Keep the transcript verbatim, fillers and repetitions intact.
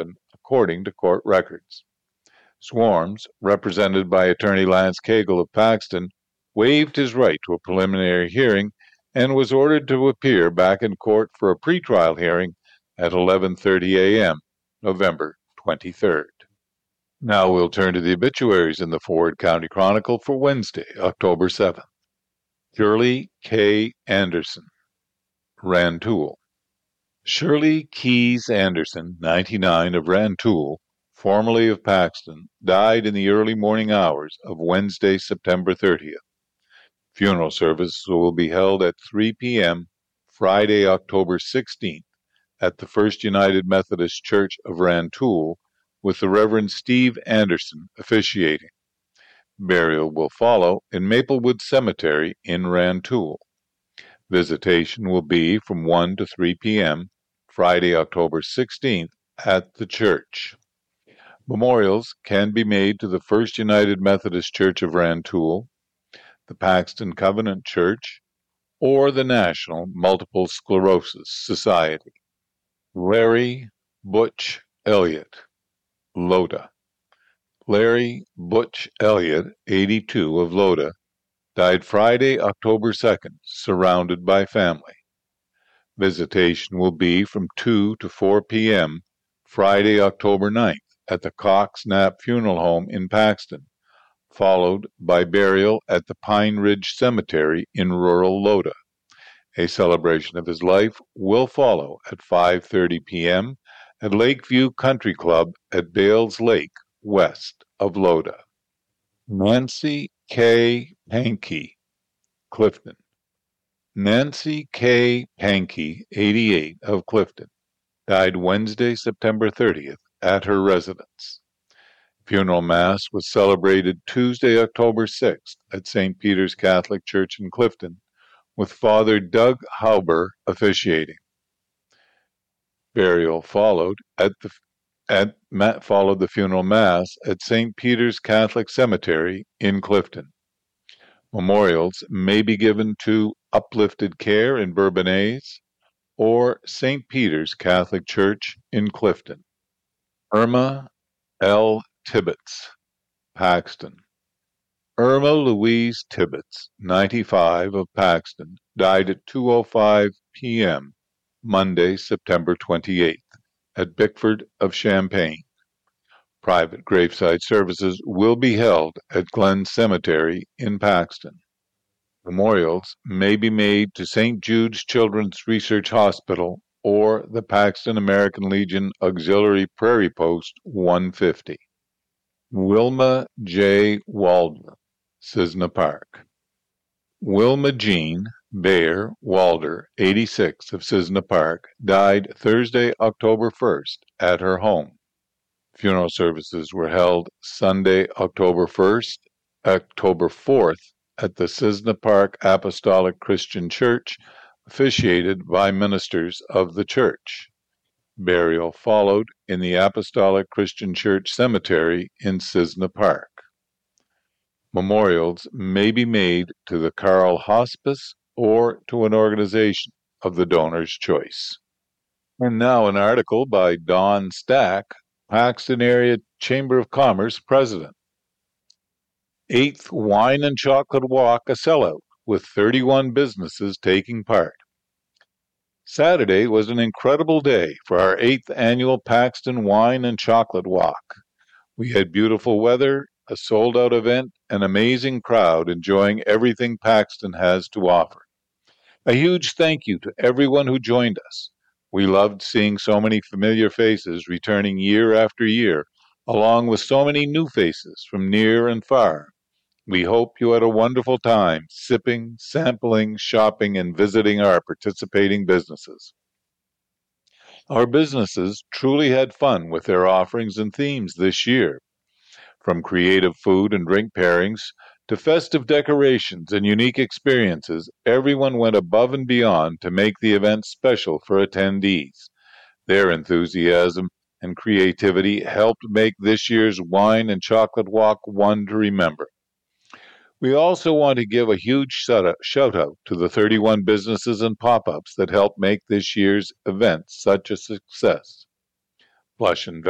happen, according to court records. Swarms, represented by attorney Lance Cagle of Paxton, waived his right to a preliminary hearing and was ordered to appear back in court for a pretrial hearing at eleven thirty a.m., November twenty-third. Now we'll turn to the obituaries in the Ford County Chronicle for Wednesday, October seventh. Shirley K. Anderson, Rantoul. Shirley Keyes Anderson, ninety-nine, of Rantoul, formerly of Paxton, died in the early morning hours of Wednesday, September thirtieth. Funeral service will be held at three p.m. Friday, October sixteenth, at the First United Methodist Church of Rantoul, with the Reverend Steve Anderson officiating. Burial will follow in Maplewood Cemetery in Rantoul. Visitation will be from one to three p.m. Friday, October sixteenth, at the church. Memorials can be made to the First United Methodist Church of Rantoul, the Paxton Covenant Church, or the National Multiple Sclerosis Society. Larry Butch Elliott, Loda. Larry Butch Elliott, eighty-two, of Loda, died Friday, October second, surrounded by family. Visitation will be from two to four p.m. Friday, October ninth, at the Cox Knapp Funeral Home in Paxton, followed by burial at the Pine Ridge Cemetery in rural Loda. A celebration of his life will follow at five thirty p.m. at Lakeview Country Club at Bales Lake, west of Loda. Nancy K. Pankey, Clifton. Nancy K. Pankey, eighty-eight, of Clifton, died Wednesday, September thirtieth, at her residence. Funeral Mass was celebrated Tuesday, October sixth, at Saint Peter's Catholic Church in Clifton, with Father Doug Hauber officiating. Burial followed at the at followed the funeral mass at Saint Peter's Catholic Cemetery in Clifton. Memorials may be given to Uplifted Care in Bourbonnais or Saint Peter's Catholic Church in Clifton. Irma L. Tibbetts, Paxton. Irma Louise Tibbetts, ninety-five, of Paxton, died at two oh five p.m. Monday, September twenty-eighth, at Bickford of Champaign. Private graveside services will be held at Glen Cemetery in Paxton. Memorials may be made to Saint Jude's Children's Research Hospital or the Paxton American Legion Auxiliary Prairie Post one fifty. Wilma J. Waldron, Cisna Park. Wilma Jean Bayer Walder, eighty-six, of Cisna Park, died Thursday, October first, at her home. Funeral services were held Sunday, October first, October fourth, at the Cisna Park Apostolic Christian Church, officiated by ministers of the church. Burial followed in the Apostolic Christian Church Cemetery in Cisna Park. Memorials may be made to the Carl Hospice or to an organization of the donor's choice. And now an article by Don Stack, Paxton Area Chamber of Commerce President. Eighth Wine and Chocolate Walk a sellout, with thirty-one businesses taking part. Saturday was an incredible day for our eighth annual Paxton Wine and Chocolate Walk. We had beautiful weather, a sold-out event, an amazing crowd enjoying everything Paxton has to offer. A huge thank you to everyone who joined us. We loved seeing so many familiar faces returning year after year, along with so many new faces from near and far. We hope you had a wonderful time sipping, sampling, shopping, and visiting our participating businesses. Our businesses truly had fun with their offerings and themes this year. From creative food and drink pairings to festive decorations and unique experiences, everyone went above and beyond to make the event special for attendees. Their enthusiasm and creativity helped make this year's Wine and Chocolate Walk one to remember. We also want to give a huge shout-out to the thirty-one businesses and pop-ups that helped make this year's event such a success. Blush and